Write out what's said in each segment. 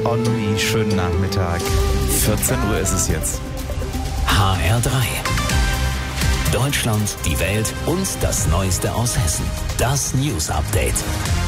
Onni, schönen Nachmittag. 14 Uhr ist es jetzt. HR3. Deutschland, die Welt und das Neueste aus Hessen. Das News Update.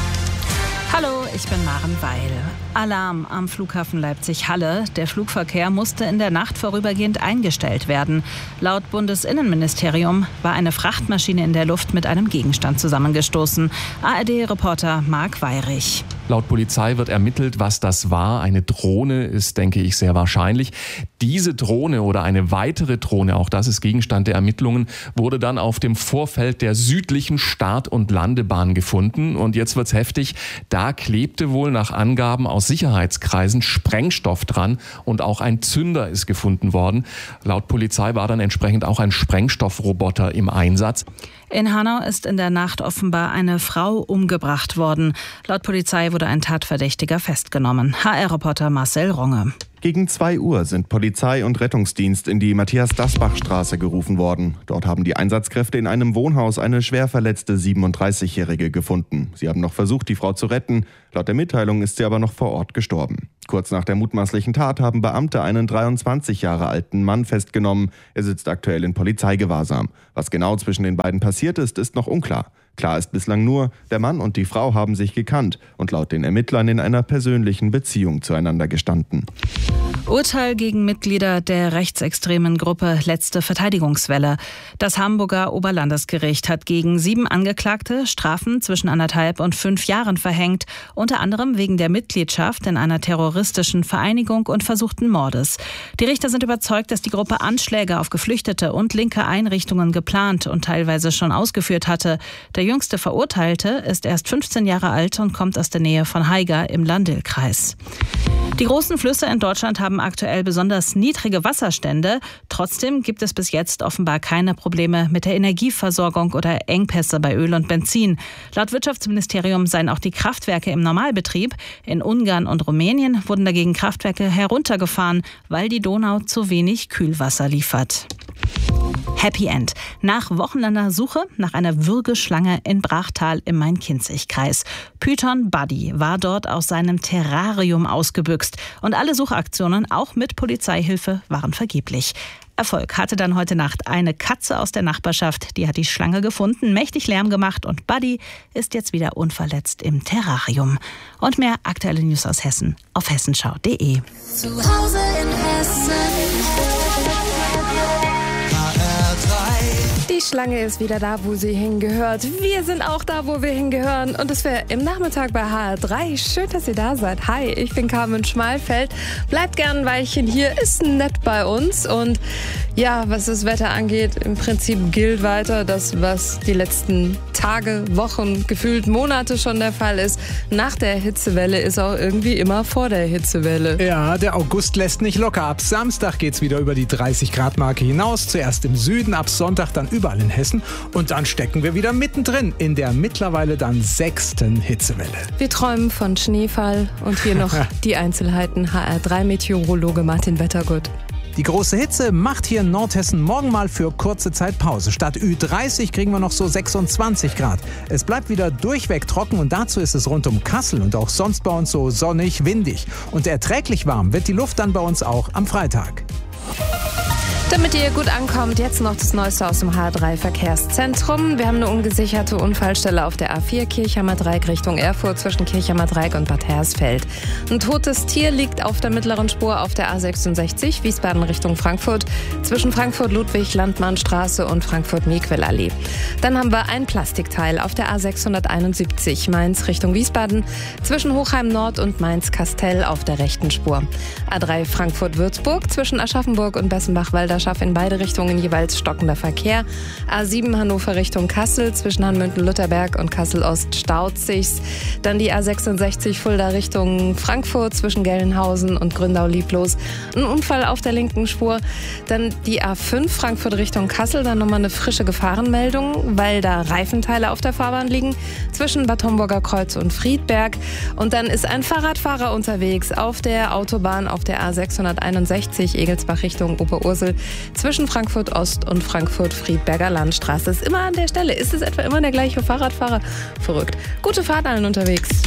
Hallo, ich bin Maren Weil. Alarm am Flughafen Leipzig-Halle. Der Flugverkehr musste in der Nacht vorübergehend eingestellt werden. Laut Bundesinnenministerium war eine Frachtmaschine in der Luft mit einem Gegenstand zusammengestoßen. ARD-Reporter Marc Weyrich. Laut Polizei wird ermittelt, was das war. Eine Drohne ist, denke ich, sehr wahrscheinlich. Diese Drohne oder eine weitere Drohne, auch das ist Gegenstand der Ermittlungen, wurde dann auf dem Vorfeld der südlichen Start- und Landebahn gefunden. Und jetzt wird's heftig. Da klebte wohl nach Angaben aus Sicherheitskreisen Sprengstoff dran und auch ein Zünder ist gefunden worden. Laut Polizei war dann entsprechend auch ein Sprengstoffroboter im Einsatz. In Hanau ist in der Nacht offenbar eine Frau umgebracht worden. Laut Polizei wurde ein Tatverdächtiger festgenommen. HR-Reporter Marcel Ronge. Gegen 2 Uhr sind Polizei und Rettungsdienst in die Matthias-Dasbach-Straße gerufen worden. Dort haben die Einsatzkräfte in einem Wohnhaus eine schwer verletzte 37-Jährige gefunden. Sie haben noch versucht, die Frau zu retten. Laut der Mitteilung ist sie aber noch vor Ort gestorben. Kurz nach der mutmaßlichen Tat haben Beamte einen 23 Jahre alten Mann festgenommen. Er sitzt aktuell in Polizeigewahrsam. Was genau zwischen den beiden passiert ist, ist noch unklar. Klar ist bislang nur, der Mann und die Frau haben sich gekannt und laut den Ermittlern in einer persönlichen Beziehung zueinander gestanden. Urteil gegen Mitglieder der rechtsextremen Gruppe Letzte Verteidigungswelle. Das Hamburger Oberlandesgericht hat gegen 7 Angeklagte Strafen zwischen 1,5 und 5 Jahren verhängt, unter anderem wegen der Mitgliedschaft in einer terroristischen Vereinigung und versuchten Mordes. Die Richter sind überzeugt, dass die Gruppe Anschläge auf Geflüchtete und linke Einrichtungen geplant und teilweise schon ausgeführt hatte. Der jüngste Verurteilte ist erst 15 Jahre alt und kommt aus der Nähe von Haiger im Landil-Kreis. Die großen Flüsse in Deutschland haben aktuell besonders niedrige Wasserstände. Trotzdem gibt es bis jetzt offenbar keine Probleme mit der Energieversorgung oder Engpässe bei Öl und Benzin. Laut Wirtschaftsministerium seien auch die Kraftwerke im Normalbetrieb. In Ungarn und Rumänien wurden dagegen Kraftwerke heruntergefahren, weil die Donau zu wenig Kühlwasser liefert. Happy End. Nach wochenlanger Suche nach einer Würgeschlange in Brachtal im Main-Kinzig-Kreis. Python Buddy war dort aus seinem Terrarium ausgebüxt. Und alle Suchaktionen, auch mit Polizeihilfe, waren vergeblich. Erfolg hatte dann heute Nacht eine Katze aus der Nachbarschaft. Die hat die Schlange gefunden, mächtig Lärm gemacht und Buddy ist jetzt wieder unverletzt im Terrarium. Und mehr aktuelle News aus Hessen auf hessenschau.de. Zu Hause in Hessen. Die Schlange ist wieder da, wo sie hingehört. Wir sind auch da, wo wir hingehören. Und es wäre im Nachmittag bei HR3. Schön, dass ihr da seid. Hi, ich bin Carmen Schmalfeld. Bleibt gern ein Weilchen hier, ist nett bei uns. Und ja, was das Wetter angeht, im Prinzip gilt weiter das, was die letzten Tage, Wochen, gefühlt Monate schon der Fall ist. Nach der Hitzewelle ist auch irgendwie immer vor der Hitzewelle. Ja, der August lässt nicht locker. Ab Samstag geht's wieder über die 30-Grad-Marke hinaus. Zuerst im Süden, ab Sonntag dann überall in Hessen. Und dann stecken wir wieder mittendrin in der mittlerweile dann 6. Hitzewelle. Wir träumen von Schneefall und hier noch die Einzelheiten. HR3-Meteorologe Martin Wettergut. Die große Hitze macht hier in Nordhessen morgen mal für kurze Zeit Pause. Statt Ü30 kriegen wir noch so 26 Grad. Es bleibt wieder durchweg trocken und dazu ist es rund um Kassel und auch sonst bei uns so sonnig, windig. Und erträglich warm wird die Luft dann bei uns auch am Freitag. Damit ihr gut ankommt, jetzt noch das Neueste aus dem HR3-Verkehrszentrum. Wir haben eine ungesicherte Unfallstelle auf der A4 Kirchheimer Dreieck Richtung Erfurt zwischen Kirchheimer Dreieck und Bad Hersfeld. Ein totes Tier liegt auf der mittleren Spur auf der A66 Wiesbaden Richtung Frankfurt zwischen Frankfurt-Ludwig-Landmannstraße und Frankfurt-Mequel-Allee. Dann haben wir ein Plastikteil auf der A671 Mainz Richtung Wiesbaden zwischen Hochheim Nord und Mainz-Kastell auf der rechten Spur. A3 Frankfurt-Würzburg zwischen Aschaffenburg und Bessenbach-Walderschaff in beide Richtungen jeweils stockender Verkehr. A7 Hannover Richtung Kassel zwischen Hanmünden-Lutherberg und Kassel-Ost staut sich's. Dann die A66 Fulda Richtung Frankfurt zwischen Gelnhausen und Gründau-Lieblos. Ein Unfall auf der linken Spur. Dann die A5 Frankfurt Richtung Kassel. Dann nochmal eine frische Gefahrenmeldung, weil da Reifenteile auf der Fahrbahn liegen zwischen Bad Homburger Kreuz und Friedberg. Und dann ist ein Fahrradfahrer unterwegs auf der Autobahn auf der A661 Egelsbach Richtung Oberursel zwischen Frankfurt Ost und Frankfurt-Friedberger Landstraße. Ist immer an der Stelle. Ist es etwa immer der gleiche Fahrradfahrer? Verrückt. Gute Fahrt allen unterwegs.